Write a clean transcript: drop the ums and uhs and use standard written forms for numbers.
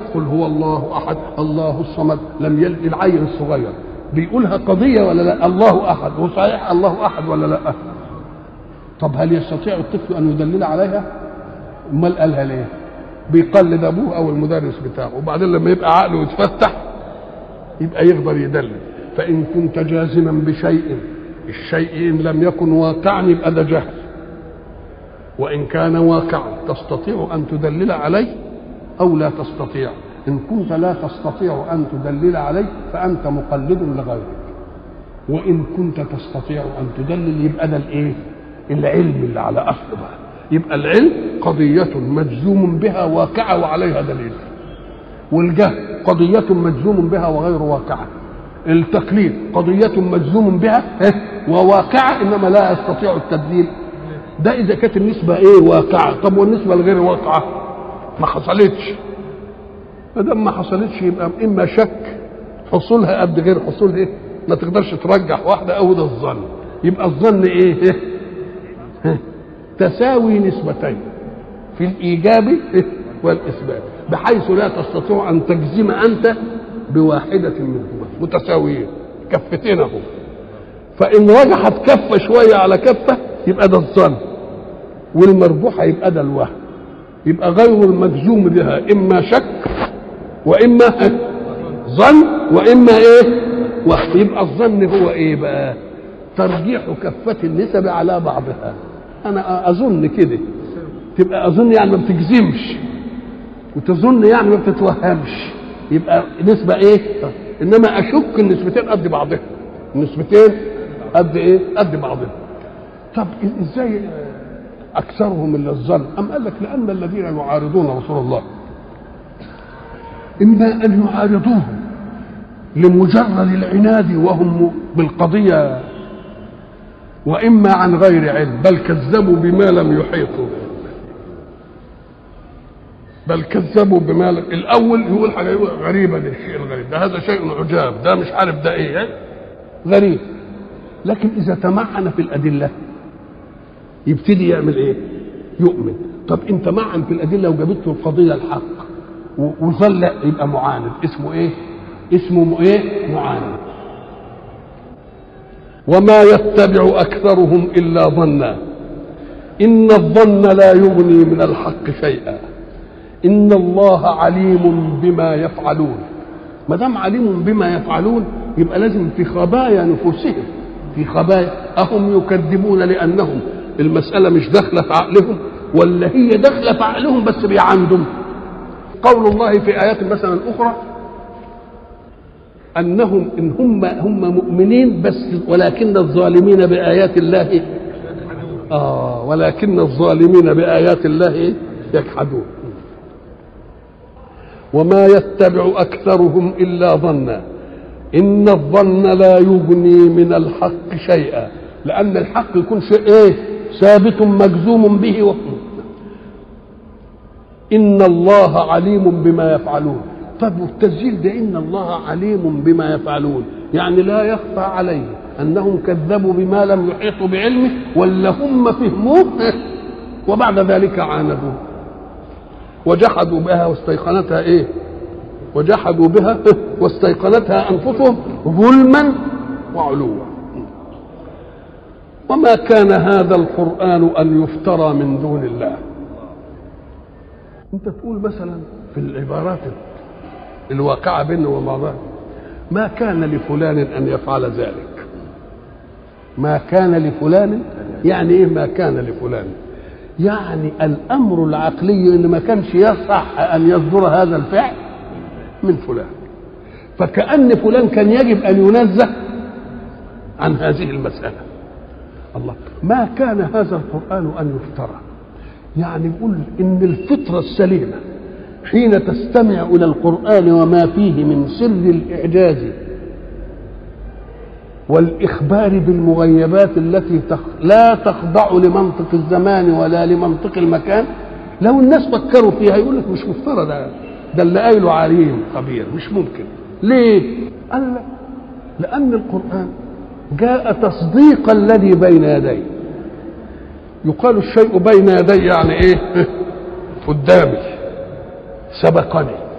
قل هو الله احد الله الصمد لم يلد. العيل الصغير بيقولها قضيه ولا لا؟ الله احد، وصحيح الله احد ولا لا؟ طب هل يستطيع الطفل ان يدلل عليها؟ امال قالها ليه؟ بيقلد ابوه او المدرس بتاعه، وبعدين لما يبقى عقله يتفتح يبقى يقدر يدلل. فان كنت جازما بشيء، الشيء ان لم يكن واقعا يبقى ده جهل، وان كان واقعا تستطيع ان تدلل عليه او لا تستطيع. ان كنت لا تستطيع ان تدلل عليه فانت مقلد لغيرك، وان كنت تستطيع ان تدلل يبقى ده الايه؟ العلم اللي على اصله بقى. يبقى العلم قضيه مجزوم بها واقعه وعليها دليل، والجهل قضيه مجزوم بها وغير واقعه. التقليد قضيه مجزوم بها وواقعه انما لا يستطيع التدليل. ده اذا كانت النسبه ايه؟ واقعه. طب والنسبه الغير واقعه ما حصلتش. ما دام ما حصلتش يبقى اما شك حصولها قد غير حصولها ايه؟ ما تقدرش ترجح واحده او ده الظن. يبقى الظن ايه؟ تساوي نسبتين في الايجاب والاثبات، بحيث لا تستطيع ان تجزم انت بواحده منهما، متساويين كفتين اهو. فان رجحت كفه شويه على كفه يبقى ده الظن، والمرجوحه يبقى ده الوهم. يبقى غير المجزوم بها اما شك واما ظن واما ايه؟ وهم. يبقى الظن هو ايه بقى؟ ترجيح كفه النسب على بعضها. انا اظن كده، تبقى اظن يعني ما بتجزمش، وتظن يعني ما بتتوهمش، يبقى نسبه ايه؟ انما اشك النسبتين قد بعضها، النسبتين قد ايه؟ قد بعضها. طب ازاي اكثرهم الا الظن؟ ام قال لك لان الذين يعارضون رسول الله اما ان يعارضوه لمجرد العناد وهم بالقضيه، واما عن غير علم، بل كذبوا بما لم يحيطوا به. بل كذبوا بما لم. الاول يقول حاجه يقول غريبه، ده الشيء الغريب، ده هذا شيء عجاب، ده مش عارف ده ايه غريب. لكن اذا تمعن في الادله يبتدي يعمل ايه؟ يؤمن. طب انت معن في الادله وجابته القضيه الحق وظل يبقى معاند. اسمه ايه؟ اسمه ايه؟ معاند. وما يتبع اكثرهم الا ظنا ان الظن لا يغني من الحق شيئا ان الله عليم بما يفعلون. ما دام عليم بما يفعلون يبقى لازم في خبايا نفوسهم، في خبايا. اهم يكذبون لانهم المساله مش داخله في عقلهم، ولا هي داخله في عقلهم بس بيعندهم. قول الله في ايات مثلا اخرى انهم ان هم مؤمنين بس ولكن الظالمين بايات الله ولكن الظالمين بايات الله يجحدون. وما يتبع اكثرهم الا ظنا ان الظن لا يغني من الحق شيئا، لان الحق يكون شيء ايه؟ ثابت مجزوم به ان الله عليم بما يفعلون. طب والتسجيل ده ان الله عليم بما يفعلون يعني لا يخفى عليه انهم كذبوا بما لم يحيطوا بعلمه، ولا هم فهموه وبعد ذلك عاندوه وجحدوا بها واستيقنتها ايه؟ وجحدوا بها واستيقنتها انفسهم ظلما وعلوا. وما كان هذا القرآن ان يفترى من دون الله. انت تقول مثلا في العبارات الواقعة بيننا وبعضها ما كان لفلان ان يفعل ذلك. ما كان لفلان يعني ايه؟ ما كان لفلان يعني الامر العقلي ان ما كانش يصح ان يصدر هذا الفعل من فلان، فكأن فلان كان يجب ان ينزه عن هذه المسألة. الله، ما كان هذا القرآن ان يفترى، يعني يقول ان الفطرة السليمة حين تستمع الى القرآن وما فيه من سر الاعجاز والاخبار بالمغيبات التي لا تخضع لمنطق الزمان ولا لمنطق المكان، لو الناس فكروا فيها يقول لك مش مفترض، ده اللي قايله عليم خبير، مش ممكن. ليه؟ قال لك لان القرآن جاء تصديق الذي بين يديه. يقال الشيء بين يدي يعني ايه؟ قدامي، سبقني.